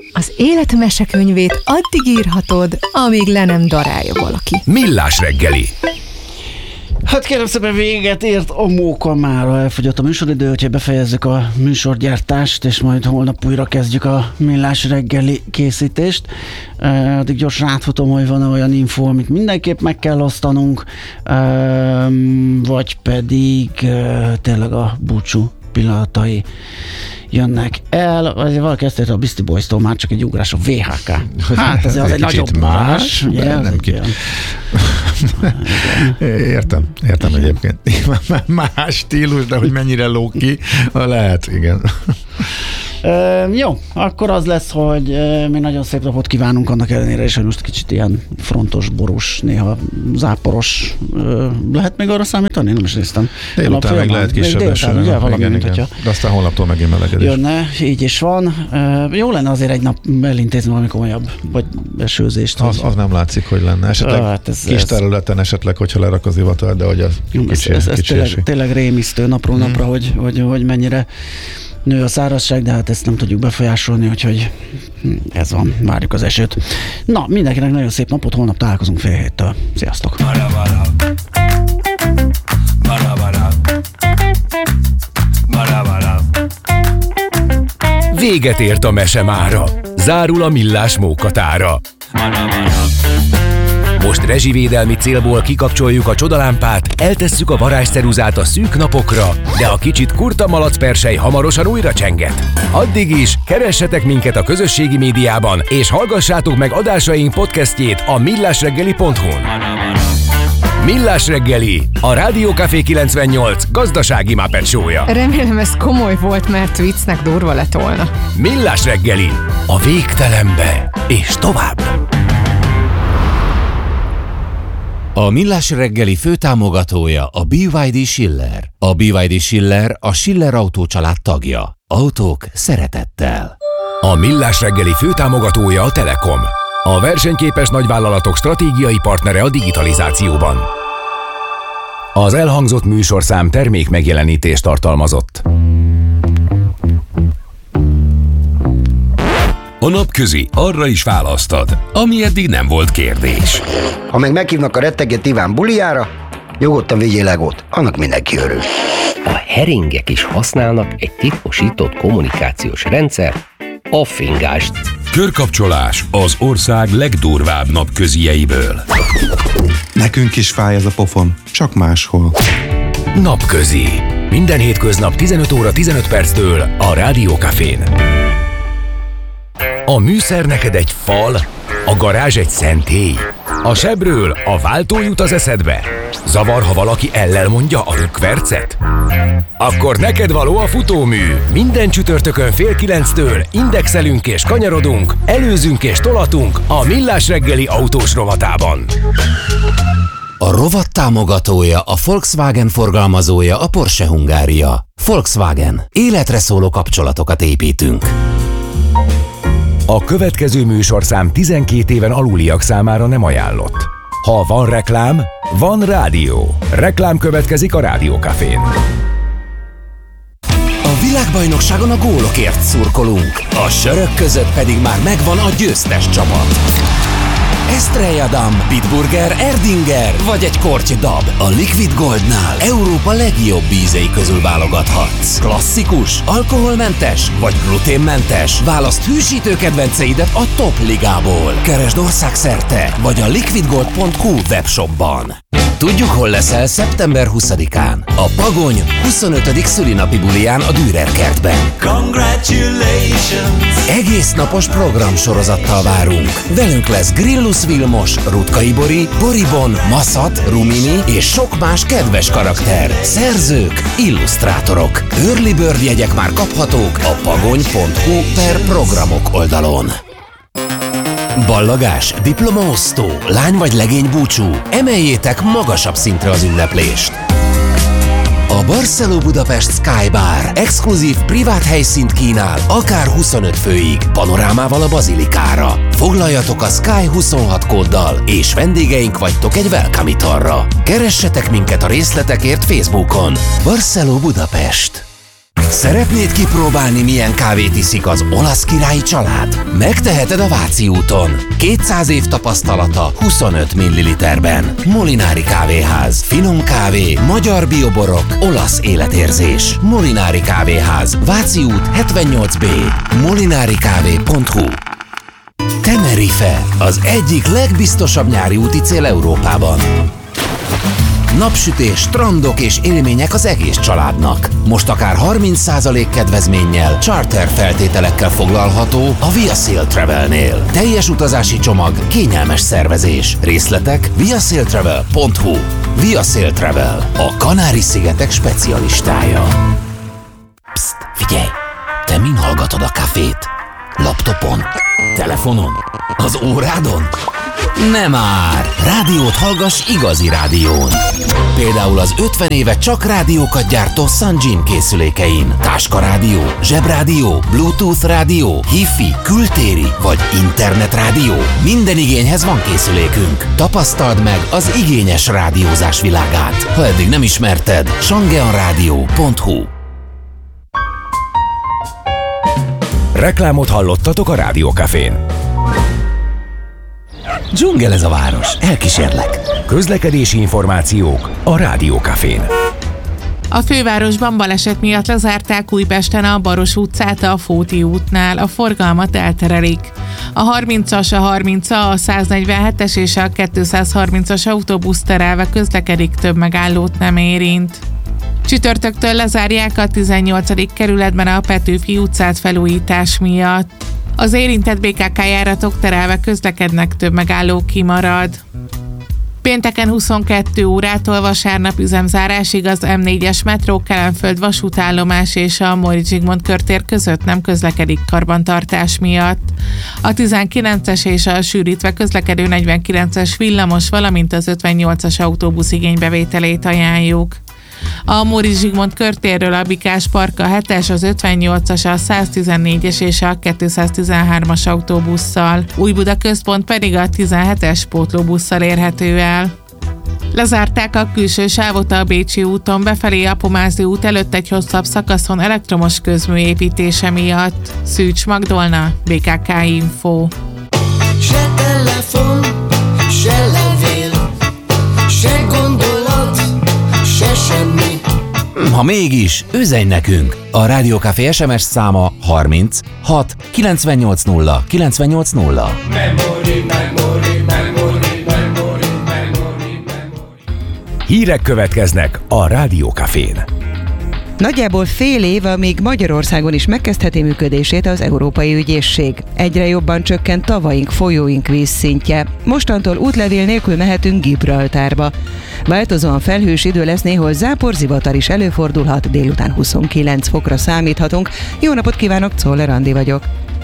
Az élet mesekönyvét addig írhatod, amíg le nem darálja valaki. Millás reggeli. Hát kérem szépen, véget ért a móka mára, elfogyott a műsoridő, hogyha befejezzük a műsorgyártást, és majd holnap újra kezdjük a Millás reggeli készítést. Addig gyorsan átfutom, hogy van olyan info, amit mindenképp meg kell osztanunk, vagy pedig tényleg a búcsú pillanatai jönnek el, vagy valaki ezt érte a Beastie Boys-tól, már csak egy ugrás a VHK. Hát ez az egy nagyobb más. Ugye, nem Értem egyébként. Más stílus, de hogy mennyire lóg ki, lehet, igen. Jó, akkor az lesz, hogy mi nagyon szép napot kívánunk annak ellenére is, hogy most kicsit ilyen frontos, borús, néha záporos. Lehet még arra számítani? Nem is néztem. Délután még lehet kisebb eső. Igen. De aztán holnaptól megint melegedés. Jönne, így is van. Jó lenne azért egy nap elintézni valami komolyabb, vagy esőzést. Az nem látszik, hogy lenne. Esetleg kis területen esetleg, hogyha lerak az ivatal, de hogy az kicsi tényleg rémisztő napról napra, hogy mennyire nő a szárazság, de hát ezt nem tudjuk befolyásolni, úgyhogy ez van, várjuk az esőt. Na, mindenkinek nagyon szép napot, holnap találkozunk 6:30. Sziasztok! Véget ért a mese mára. Zárul a Millás mókatára. Most rezsivédelmi célból kikapcsoljuk a csodalámpát, eltesszük a varázsceruzát a szűk napokra, de a kicsit kurta malacpersely hamarosan újra csenget. Addig is keressetek minket a közösségi médiában, és hallgassátok meg adásaink podcastjét a millásreggeli.hu-n. Millás reggeli, a Rádió Café 98 gazdasági Muppet show-ja. Remélem ez komoly volt, mert viccnek durva lett volna. Millás reggeli, a végtelenbe és tovább. A Millás reggeli főtámogatója a BYD Schiller. A BYD Schiller a Schiller Autó család tagja. Autók szeretettel. A Millás reggeli főtámogatója a Telekom. A versenyképes nagyvállalatok stratégiai partnere a digitalizációban. Az elhangzott műsorszám termék megjelenítést tartalmazott. A napközi arra is választad, ami eddig nem volt kérdés. Ha meg meghívnak a retteget Iván bulijára, nyugodtan vigyél Legót, annak mindenki örül. A heringek is használnak egy titkosított kommunikációs rendszer, a fingást. Körkapcsolás az ország legdurvább napközieiből. Nekünk is fáj ez a pofon, csak máshol. Napközi. Minden hétköznap 15 óra 15 perctől a Rádió Cafén. A műszer neked egy fal, a garázs egy szentély. A sebről a váltó jut az eszedbe. Zavar, ha valaki ellel mondja a rükvercet? Akkor neked való a futómű. Minden csütörtökön 8:30 indexelünk és kanyarodunk, előzünk és tolatunk a Millás reggeli autós rovatában. A rovat támogatója, a Volkswagen forgalmazója, a Porsche Hungária. Volkswagen. Életre szóló kapcsolatokat építünk. A következő műsorszám 12 éven aluliak számára nem ajánlott. Ha van reklám, van rádió. Reklám következik a Rádió Cafén. A világbajnokságon a gólokért szurkolunk, a sörök között pedig már megvan a győztes csapat. Estrella Damm, Bitburger, Erdinger vagy egy korty dab. A Liquid Goldnál Európa legjobb ízei közül válogathatsz. Klasszikus, alkoholmentes vagy gluténmentes. Válaszd hűsítő kedvenceidet a top ligából. Keresd országszerte vagy a liquidgold.hu webshopban. Tudjuk, hol leszel szeptember 20-án. A Pagony 25. szülinapi buliján a Dürer kertben. Congratulations! Egész napos programsorozattal várunk. Velünk lesz Grillus Vilmos, Rutkay Bori, Boribon, Maszat, Rumini és sok más kedves karakter. Szerzők, illusztrátorok. Early Bird jegyek már kaphatók a pagony.hu/programok oldalon. Ballagás, diplomaosztó, lány vagy legény búcsú. Emeljétek magasabb szintre az ünneplést. A Barceló Budapest Sky Bar exkluzív privát helyszínt kínál, akár 25 főig, panorámával a bazilikára. Foglaljatok a Sky 26 kóddal, és vendégeink vagytok egy welcome italra. Keressetek minket a részletekért Facebookon. Barceló Budapest. Szeretnéd kipróbálni, milyen kávét iszik az olasz királyi család? Megteheted a Váci úton. 200 év tapasztalata 25 ml-ben. Molinári Kávéház. Finom kávé, magyar bioborok, olasz életérzés. Molinári Kávéház. Váci út 78B. molinarikávé.hu. Tenerife, az egyik legbiztosabb nyári úti cél Európában. Napsütés, strandok és élmények az egész családnak. Most akár 30% kedvezménnyel, charter feltételekkel foglalható a Via Sail Travelnél. Teljes utazási csomag, kényelmes szervezés. Részletek viasailtravel.hu. Via Sail Travel, a Kanári-szigetek specialistája. Psst, figyelj! Te min hallgatod a kafét? Laptopon? Telefonon? Az órádon? Nem már! Rádiót hallgass igazi rádión. Például az 50 éve csak rádiókat gyártó Sunjin készülékein. Táskarádió, zsebrádió, Bluetooth rádió, Hi-Fi, kültéri vagy internetrádió. Minden igényhez van készülékünk. Tapasztald meg az igényes rádiózás világát. Ha eddig nem ismerted, shangeonradio.hu. Reklámot hallottatok a Rádiókafén. Dzsungel ez a város, elkísérlek. Közlekedési információk a Rádiókafén. A fővárosban baleset miatt lezárták Újpesten a Baros utcát a Fóti útnál, a forgalmat elterelik. A 30-as, a 30-a, a 147-es és a 230-as autóbusz terelve közlekedik, több megállót nem érint. Csütörtöktől lezárják a 18. kerületben a Petőfi utcát felújítás miatt. Az érintett BKK járatok terelve közlekednek, több megálló kimarad. Pénteken 22 órától vasárnap üzemzárásig az M4-es metró Kelenföld vasútállomás és a Móricz Zsigmond körtér között nem közlekedik karbantartás miatt. A 19-es és a sűrítve közlekedő 49-es villamos, valamint az 58-as autóbusz igénybevételét ajánljuk. A Móricz Zsigmond körtérről a Bikás Park, a 7-es, az 58-as, a 114-es és a 213-as autóbusszal. Újbuda központ pedig a 17-es pótlóbusszal érhető el. Lezárták a külső sávot a Bécsi úton befelé a Pomázi út előtt egy hosszabb szakaszon elektromos közmű építése miatt. Szűcs Magdolna, BKK Info. Se telefon, se levél, se gondolat, se semmi. Ha mégis, üzenj nekünk! A Rádiókafé SMS száma 30 6 980 980. Hírek következnek a Rádiókafén. Nagyjából fél év, amíg Magyarországon is megkezdheti működését az Európai Ügyészség. Egyre jobban csökkent tavaink, folyóink vízszintje. Mostantól útlevél nélkül mehetünk Gibraltárba. Változóan felhős idő lesz, néhol záporzivatar is előfordulhat, délután 29 fokra számíthatunk. Jó napot kívánok, Czoller Andi vagyok.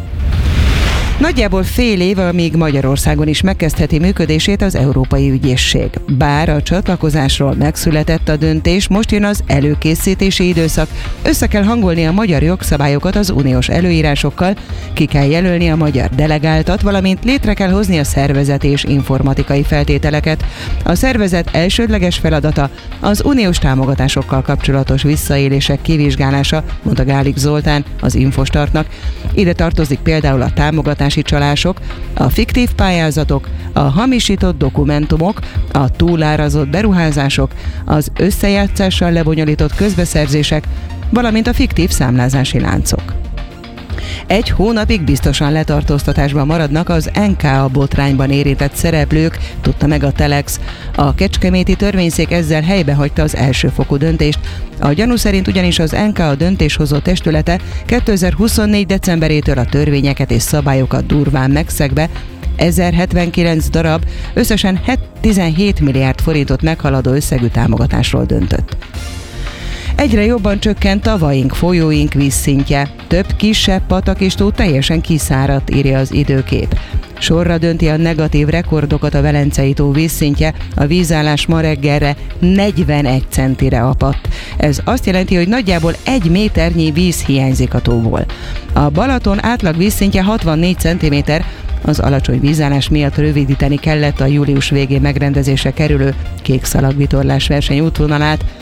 Nagyjából fél év, amíg Magyarországon is megkezdheti működését az Európai Ügyészség. Bár a csatlakozásról megszületett a döntés, most jön az előkészítési időszak. Össze kell hangolni a magyar jogszabályokat az uniós előírásokkal, ki kell jelölni a magyar delegáltat, valamint létre kell hozni a szervezeti és informatikai feltételeket. A szervezet elsődleges feladata az uniós támogatásokkal kapcsolatos visszaélések kivizsgálása, mondta Gálik Zoltán az Infostartnak. Ide tartozik például a támogatási csalások, a fiktív pályázatok, a hamisított dokumentumok, a túlárazott beruházások, az összejátszással lebonyolított közbeszerzések, valamint a fiktív számlázási láncok. Egy hónapig biztosan letartóztatásban maradnak az NKA botrányban érintett szereplők, tudta meg a Telex. A kecskeméti törvényszék ezzel helybehagyta az elsőfokú döntést. A gyanú szerint ugyanis az NKA döntéshozó testülete 2024. decemberétől a törvényeket és szabályokat durván megszegve 1079 darab, összesen 17 milliárd forintot meghaladó összegű támogatásról döntött. Egyre jobban csökkent tavaink, folyóink vízszintje. Több kisebb patak és tó teljesen kiszáradt, írja az Időkép. Sorra dönti a negatív rekordokat a Velencei tó vízszintje, a vízállás ma reggelre 41 centire apadt. Ez azt jelenti, hogy nagyjából 1 méternyi víz hiányzik a tóból. A Balaton átlag vízszintje 64 cm, az alacsony vízállás miatt rövidíteni kellett a július végén megrendezésre kerülő kékszalagvitorlás verseny útvonalát.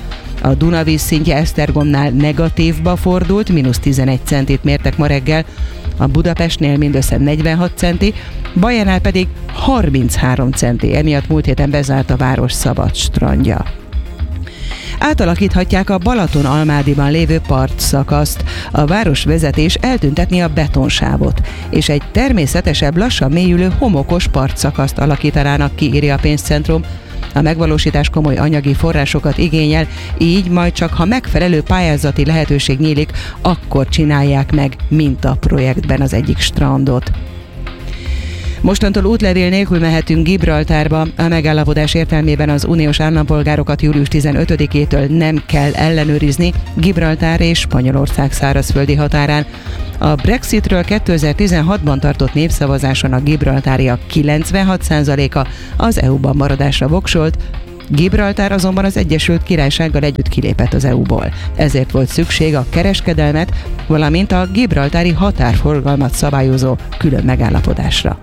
A Duna vízszintje Esztergomnál negatívba fordult, -11 centit mértek ma reggel, a Budapestnél mindössze 46 centi, Bajánál pedig 33 centi, emiatt múlt héten bezárt a város szabad strandja. Átalakíthatják a Balaton-Almádiban lévő partszakaszt. A városvezetés eltüntetni a betonsávot, és egy természetesebb, lassan mélyülő homokos partszakaszt alakítanának ki, írja a pénzcentrum. A megvalósítás komoly anyagi forrásokat igényel, így majd csak ha megfelelő pályázati lehetőség nyílik, akkor csinálják meg mintaprojektben az egyik strandot. Mostantól útlevél nélkül mehetünk Gibraltárba. A megállapodás értelmében az uniós állampolgárokat július 15-től nem kell ellenőrizni Gibraltár és Spanyolország szárazföldi határán. A Brexitről 2016-ban tartott népszavazáson a gibraltáriak 96%-a az EU-ban maradásra voksolt, Gibraltár azonban az Egyesült Királysággal együtt kilépett az EU-ból. Ezért volt szükség a kereskedelmet, valamint a gibraltári határforgalmat szabályozó külön megállapodásra.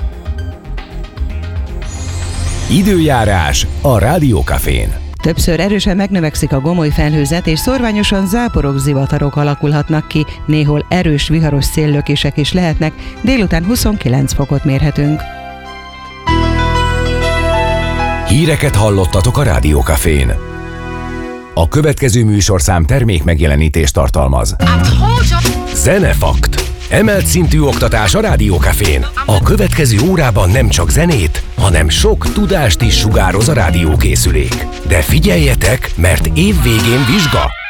Időjárás a Rádiókafén. Többször erősen megnövekszik a gomoly felhőzet, és szórványosan záporok, zivatarok alakulhatnak ki, néhol erős viharos széllökések is lehetnek, délután 29 fokot mérhetünk. Híreket hallottatok a Rádiókafén. A következő műsorszám termék megjelenítést tartalmaz. Zenefakt. Emelt szintű oktatás a Rádiókafén. A következő órában nem csak zenét, hanem sok tudást is sugároz a rádiókészülék. De figyeljetek, mert év végén vizsga.